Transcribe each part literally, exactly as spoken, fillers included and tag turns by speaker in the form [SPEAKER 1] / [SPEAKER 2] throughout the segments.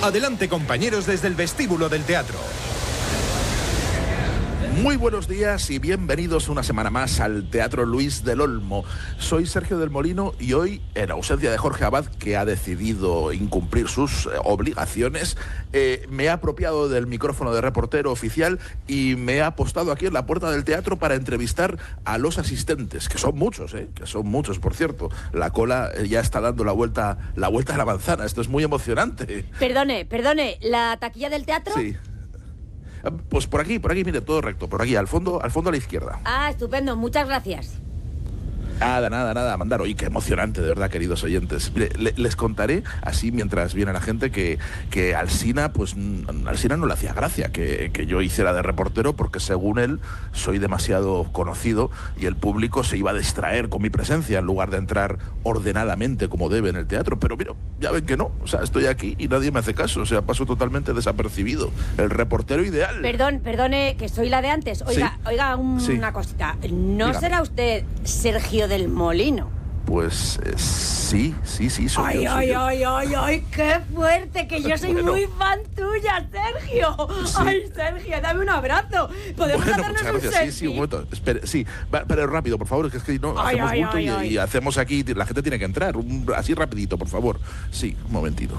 [SPEAKER 1] Adelante, compañeros, desde el vestíbulo del teatro.
[SPEAKER 2] Muy buenos días y bienvenidos una semana más al Teatro Luis del Olmo. Soy Sergio del Molino y hoy, en ausencia de Jorge Abad, que ha decidido incumplir sus obligaciones, eh, me he apropiado del micrófono de reportero oficial y me he apostado aquí en la puerta del teatro para entrevistar a los asistentes, que son muchos, ¿eh? que son muchos, por cierto. La cola ya está dando la vuelta, la vuelta a la manzana. Esto es muy emocionante.
[SPEAKER 3] Perdone, perdone, ¿la taquilla del teatro?
[SPEAKER 2] Sí. Pues por aquí, por aquí, mire, todo recto, por aquí, al fondo, al fondo a la izquierda.
[SPEAKER 3] Ah, estupendo, muchas gracias.
[SPEAKER 2] Nada, nada, nada, mandar. Oye, qué emocionante, de verdad, queridos oyentes. Mire, le, les contaré, así mientras viene la gente, que, que Alsina, pues, Alsina no le hacía gracia que, que yo hiciera de reportero, porque según él, soy demasiado conocido y el público se iba a distraer con mi presencia en lugar de entrar ordenadamente como debe en el teatro. Pero mira, ya ven que no, o sea, estoy aquí y nadie me hace caso, o sea, paso totalmente desapercibido. El reportero ideal.
[SPEAKER 3] Perdón, perdone, que soy la de antes. Oiga,
[SPEAKER 2] ¿Sí?
[SPEAKER 3] oiga, un,
[SPEAKER 2] Sí.
[SPEAKER 3] una cosita. ¿No
[SPEAKER 2] Dígame.
[SPEAKER 3] será usted Sergio del Molino?
[SPEAKER 2] Pues eh, sí, sí, sí, soy
[SPEAKER 3] Ay,
[SPEAKER 2] yo, soy
[SPEAKER 3] ay,
[SPEAKER 2] yo.
[SPEAKER 3] ay, ay, ay, qué fuerte, que yo soy
[SPEAKER 2] Bueno.
[SPEAKER 3] muy fan tuya, Sergio.
[SPEAKER 2] Sí.
[SPEAKER 3] Ay, Sergio, dame un abrazo. ¿Podemos
[SPEAKER 2] Bueno,
[SPEAKER 3] hacernos
[SPEAKER 2] muchas
[SPEAKER 3] un
[SPEAKER 2] gracias.
[SPEAKER 3] selfie?
[SPEAKER 2] Sí, sí, un momento. Espere, sí, va, pero rápido, por favor, que es que no
[SPEAKER 3] Ay,
[SPEAKER 2] hacemos
[SPEAKER 3] ay,
[SPEAKER 2] bulto
[SPEAKER 3] ay,
[SPEAKER 2] y,
[SPEAKER 3] ay.
[SPEAKER 2] y hacemos aquí, la gente tiene que entrar. Un- así rapidito, por favor. Sí, un momentito.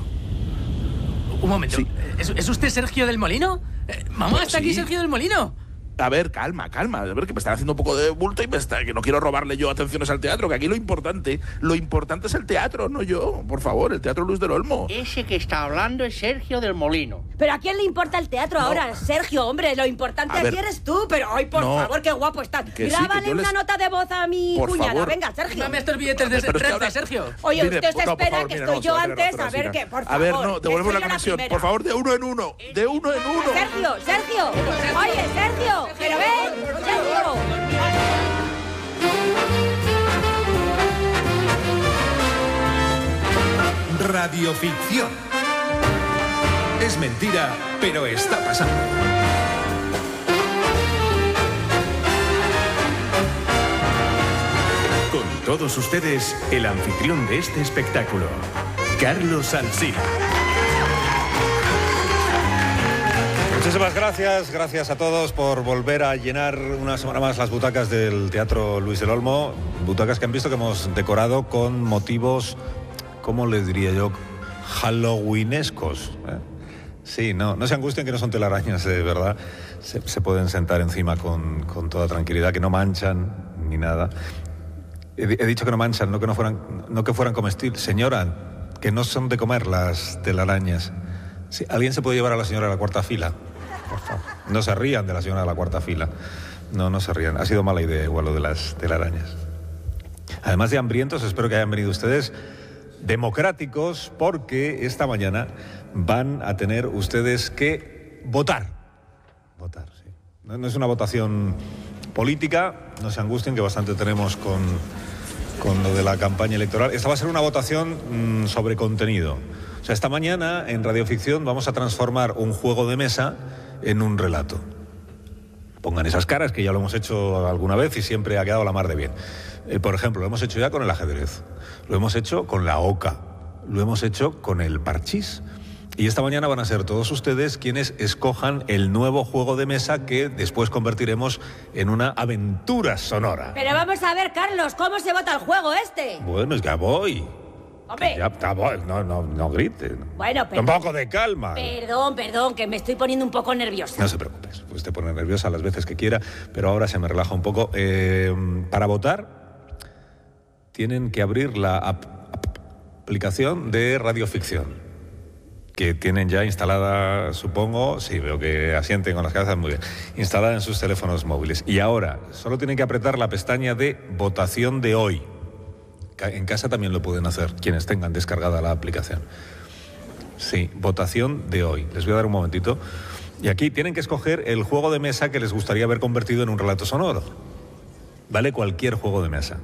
[SPEAKER 4] Un momento.
[SPEAKER 2] Sí.
[SPEAKER 4] ¿Es, ¿Es usted Sergio del Molino? Eh, Mamá,
[SPEAKER 2] Pues
[SPEAKER 4] ¿está
[SPEAKER 2] sí.
[SPEAKER 4] aquí Sergio del Molino?
[SPEAKER 2] A ver, calma, calma. A ver, que me están haciendo un poco de bulto y me está, que no quiero robarle yo atenciones al teatro, que aquí lo importante, lo importante es el teatro, no yo. Por favor, el Teatro Luis del Olmo.
[SPEAKER 5] Ese que está hablando es Sergio del Molino.
[SPEAKER 3] ¿Pero a quién le importa el teatro ahora? Sergio, hombre, lo importante
[SPEAKER 2] A
[SPEAKER 3] aquí
[SPEAKER 2] ver.
[SPEAKER 3] eres tú. Pero, ay, por
[SPEAKER 2] No.
[SPEAKER 3] favor, qué guapo estás.
[SPEAKER 2] Que sí, que
[SPEAKER 3] Grábale
[SPEAKER 2] yo les-
[SPEAKER 3] una nota de voz a mi
[SPEAKER 2] Por
[SPEAKER 3] cuñada.
[SPEAKER 2] favor.
[SPEAKER 3] Venga, Sergio.
[SPEAKER 4] Dame estos billetes de
[SPEAKER 2] Pero es que
[SPEAKER 4] Renfe,
[SPEAKER 2] ahora-
[SPEAKER 4] Sergio.
[SPEAKER 3] Oye,
[SPEAKER 2] Mire,
[SPEAKER 3] usted se
[SPEAKER 2] no, por
[SPEAKER 3] espera
[SPEAKER 2] favor,
[SPEAKER 3] que
[SPEAKER 2] mire,
[SPEAKER 3] estoy
[SPEAKER 2] no,
[SPEAKER 3] yo
[SPEAKER 2] se va a tener
[SPEAKER 3] antes.
[SPEAKER 2] otra
[SPEAKER 3] A ver
[SPEAKER 2] cita.
[SPEAKER 3] qué, por favor.
[SPEAKER 2] A ver, no,
[SPEAKER 3] que
[SPEAKER 2] devolvemos
[SPEAKER 3] soy
[SPEAKER 2] la
[SPEAKER 3] yo
[SPEAKER 2] conexión.
[SPEAKER 3] primera.
[SPEAKER 2] Por favor, de uno en uno. De uno en uno.
[SPEAKER 3] Sergio, Sergio. Oye, Sergio. Pero ven, Sergio.
[SPEAKER 1] Radioficción. Es mentira, pero está pasando. Con todos ustedes, el anfitrión de este espectáculo, Carlos Alsina.
[SPEAKER 6] Muchísimas gracias, gracias a todos por volver a llenar una semana más las butacas del Teatro Luis del Olmo, butacas que han visto que hemos decorado con motivos, ¿cómo le diría yo? Halloweenescos. ¿eh? Sí, no, no se angustien, que no son telarañas, de verdad. Se, se pueden sentar encima con, con toda tranquilidad, que no manchan ni nada. He, he dicho que no manchan, no que no fueran, no que fueran comestibles. Señora, que no son de comer las telarañas. Sí, ¿alguien se puede llevar a la señora a la cuarta fila? Por favor. No se rían de la señora de la cuarta fila. No, no se rían. Ha sido mala idea igual lo de las telarañas. Además de hambrientos, espero que hayan venido ustedes democráticos, porque esta mañana van a tener ustedes que votar. Votar, sí. No, no es una votación política, no se angustien, que bastante tenemos con, con lo de la campaña electoral. Esta va a ser una votación mmm, sobre contenido. O sea, esta mañana en Radioficción vamos a transformar un juego de mesa en un relato. Pongan esas caras, que ya lo hemos hecho alguna vez y siempre ha quedado la mar de bien. Eh, por ejemplo, lo hemos hecho ya con el ajedrez, lo hemos hecho con la oca, lo hemos hecho con el parchís. Y esta mañana van a ser todos ustedes quienes escojan el nuevo juego de mesa que después convertiremos en una aventura sonora.
[SPEAKER 3] Pero vamos a ver, Carlos, ¿cómo se vota el juego este?
[SPEAKER 6] Bueno, es que ya voy.
[SPEAKER 3] Hombre.
[SPEAKER 6] Ya, ya voy. No, no, no griten.
[SPEAKER 3] Bueno, pero-
[SPEAKER 6] Un poco de calma.
[SPEAKER 3] Perdón, perdón, que me estoy poniendo un poco nerviosa.
[SPEAKER 6] No se preocupes, pues usted pone nerviosa las veces que quiera, pero ahora se me relaja un poco. Eh, para votar tienen que abrir la ap- ap- aplicación de Radioficción, que tienen ya instalada, supongo, sí, veo que asienten con las cabezas, muy bien, instalada en sus teléfonos móviles. Y ahora solo tienen que apretar la pestaña de votación de hoy. Ca- En casa también lo pueden hacer, quienes tengan descargada la aplicación. Sí, votación de hoy. Les voy a dar un momentito. Y aquí tienen que escoger el juego de mesa que les gustaría ver convertido en un relato sonoro. Vale cualquier juego de mesa.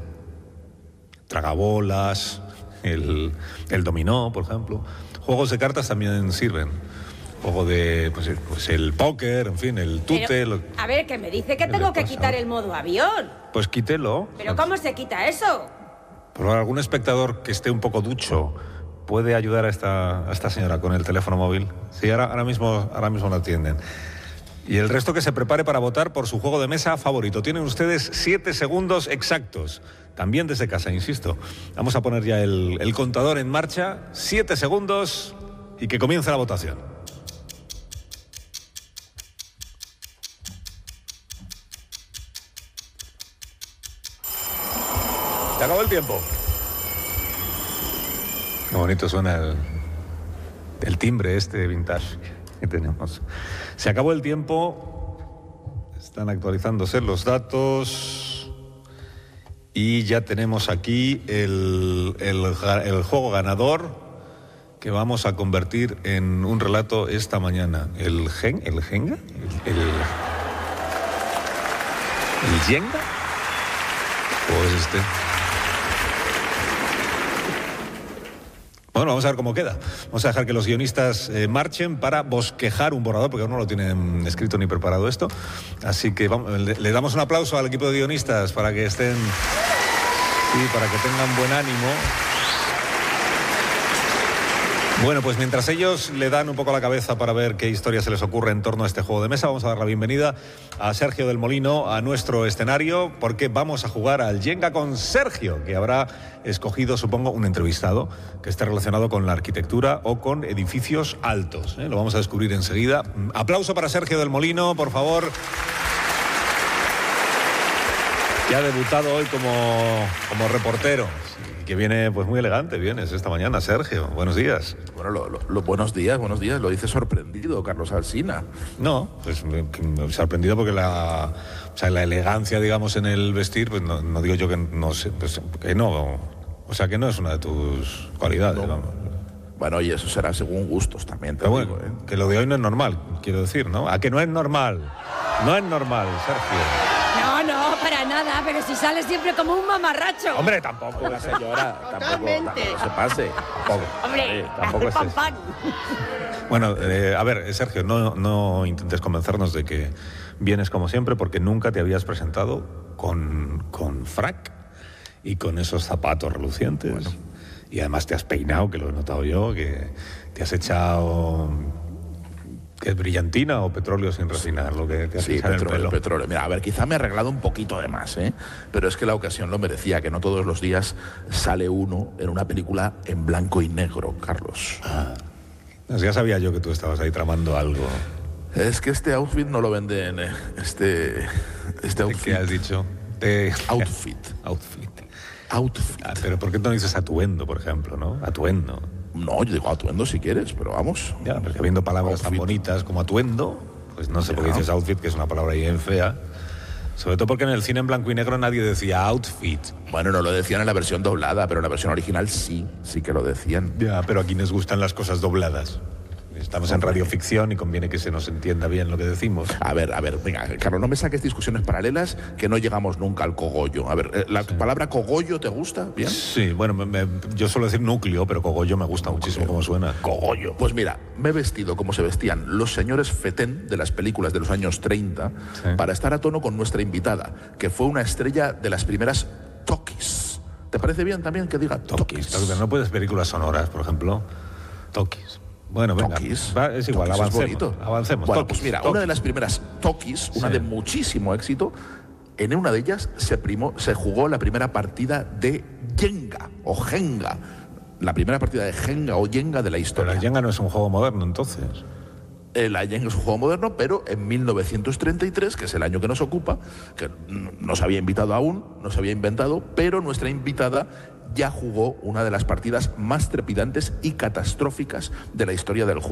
[SPEAKER 6] Tragabolas, el, el dominó, por ejemplo. Juegos de cartas también sirven. Juego de, pues, pues el póker, en fin, el tute.
[SPEAKER 3] Pero,
[SPEAKER 6] lo-
[SPEAKER 3] a ver, que me dice que
[SPEAKER 6] ¿Qué
[SPEAKER 3] tengo
[SPEAKER 6] le
[SPEAKER 3] que
[SPEAKER 6] pasa?
[SPEAKER 3] quitar el modo avión.
[SPEAKER 6] Pues quítelo.
[SPEAKER 3] ¿Pero cómo se quita eso?
[SPEAKER 6] Por algún espectador que esté un poco ducho ¿puede ayudar a esta, a esta señora con el teléfono móvil? Sí, ahora, ahora mismo, ahora mismo la atienden. Y el resto que se prepare para votar por su juego de mesa favorito. Tienen ustedes siete segundos exactos. También desde casa, insisto. Vamos a poner ya el, el contador en marcha. Siete segundos y que comience la votación. Se acabó el tiempo. Qué bonito suena el, el timbre este vintage que tenemos. Se acabó el tiempo. Están actualizándose los datos. Y ya tenemos aquí el, el, el juego ganador que vamos a convertir en un relato esta mañana. ¿El gen? ¿El Jenga? ¿El, el, el Jenga? ¿O es este? Bueno, vamos a ver cómo queda. Vamos a dejar que los guionistas eh, marchen para bosquejar un borrador, porque aún no lo tienen escrito ni preparado esto. Así que vamos, le, le damos un aplauso al equipo de guionistas para que estén y para que tengan buen ánimo. Bueno, pues mientras ellos le dan un poco la cabeza para ver qué historia se les ocurre en torno a este juego de mesa, vamos a dar la bienvenida a Sergio del Molino a nuestro escenario, porque vamos a jugar al Jenga con Sergio, que habrá escogido, supongo, un entrevistado que esté relacionado con la arquitectura o con edificios altos, ¿eh? Lo vamos a descubrir enseguida. Aplauso para Sergio del Molino, por favor. Que ha debutado hoy como, como reportero. Que viene pues muy elegante, vienes esta mañana, Sergio. Buenos días.
[SPEAKER 2] Bueno, lo, lo, lo, buenos días, buenos días. Lo dice sorprendido, Carlos Alsina.
[SPEAKER 6] No, pues sorprendido porque la, o sea, la elegancia, digamos, en el vestir, pues no, no digo yo que no sé, pues, que no, o sea, que no es una de tus cualidades,
[SPEAKER 2] no.
[SPEAKER 6] Vamos.
[SPEAKER 2] Bueno, y eso será según gustos también, te
[SPEAKER 6] Pero
[SPEAKER 2] digo,
[SPEAKER 6] bueno,
[SPEAKER 2] ¿eh?
[SPEAKER 6] que lo de hoy no es normal, quiero decir, ¿no? ¿A que no es normal? No es normal, Sergio.
[SPEAKER 3] No, no, para nada, pero si sales siempre como un mamarracho.
[SPEAKER 6] Hombre, tampoco.
[SPEAKER 2] La señora, tampoco,
[SPEAKER 3] Totalmente.
[SPEAKER 2] tampoco se pase. Tampoco.
[SPEAKER 3] Hombre,
[SPEAKER 6] Eh, tampoco es
[SPEAKER 3] pan,
[SPEAKER 6] eso.
[SPEAKER 3] pan.
[SPEAKER 6] Bueno, eh, a ver, Sergio, no, no intentes convencernos de que vienes como siempre, porque nunca te habías presentado con, con frac y con esos zapatos relucientes. Bueno. Y además te has peinado, que lo he notado yo, que te has echado... ¿Qué es brillantina o petróleo sin refinar? Lo que te has
[SPEAKER 2] Sí,
[SPEAKER 6] echado en el
[SPEAKER 2] petróleo,
[SPEAKER 6] pelo.
[SPEAKER 2] petróleo. Mira, a ver, quizá me he arreglado un poquito de más, ¿eh? Pero es que la ocasión lo merecía, que no todos los días sale uno en una película en blanco y negro, Carlos.
[SPEAKER 6] Ah, pues ya sabía yo que tú estabas ahí tramando algo.
[SPEAKER 2] Es que este outfit no lo venden, eh, este... Este outfit.
[SPEAKER 6] ¿Qué has dicho? Te...
[SPEAKER 2] Outfit.
[SPEAKER 6] Outfit.
[SPEAKER 2] Outfit.
[SPEAKER 6] Ah, pero ¿por qué no dices atuendo, por ejemplo, no? Atuendo.
[SPEAKER 2] No, yo digo atuendo si quieres, pero vamos.
[SPEAKER 6] Ya, porque habiendo palabras
[SPEAKER 2] Outfit.
[SPEAKER 6] tan bonitas como atuendo, pues no sé por qué
[SPEAKER 2] Ya.
[SPEAKER 6] dices outfit, que es una palabra bien fea. Sobre todo porque en el cine en blanco y negro nadie decía outfit.
[SPEAKER 2] Bueno, no lo decían en la versión doblada, pero en la versión original sí, sí que lo decían.
[SPEAKER 6] Ya, pero aquí nos gustan las cosas dobladas. Estamos en radioficción y conviene que se nos entienda bien lo que decimos.
[SPEAKER 2] A ver, a ver, venga, Carlos, no me saques discusiones paralelas que no llegamos nunca al cogollo. A ver, eh, ¿la palabra cogollo te gusta? ¿Bien?
[SPEAKER 6] Sí, bueno, me- me- yo suelo decir núcleo, pero cogollo me gusta muchísimo cómo suena. Cogollo.
[SPEAKER 2] Pues mira, me he vestido como se vestían los señores Fetén de las películas de los años treinta
[SPEAKER 6] Sí.
[SPEAKER 2] para estar a tono con nuestra invitada, que fue una estrella de las primeras Tokis. ¿Te parece bien también que diga
[SPEAKER 6] Tokis.
[SPEAKER 2] Tokis?
[SPEAKER 6] No puedes películas sonoras, por ejemplo. Tokis. Bueno, venga.
[SPEAKER 2] Tokis.
[SPEAKER 6] Va, es igual,
[SPEAKER 2] Tokis es
[SPEAKER 6] avancemos.
[SPEAKER 2] bonito.
[SPEAKER 6] Avancemos.
[SPEAKER 2] Bueno,
[SPEAKER 6] Tokis,
[SPEAKER 2] pues mira,
[SPEAKER 6] Tokis.
[SPEAKER 2] una de las primeras Tokis, una
[SPEAKER 6] Sí.
[SPEAKER 2] de muchísimo éxito, en una de ellas se, primó, se jugó la primera partida de Jenga o Jenga. La primera partida de Jenga o Jenga de la
[SPEAKER 6] Pero
[SPEAKER 2] historia.
[SPEAKER 6] la Jenga no es un juego moderno, entonces.
[SPEAKER 2] Eh, La Jenga es un juego moderno, pero en mil novecientos treinta y tres, que es el año que nos ocupa, que n- no se había invitado aún, no se había inventado, pero nuestra invitada ya jugó una de las partidas más trepidantes y catastróficas de la historia del juego.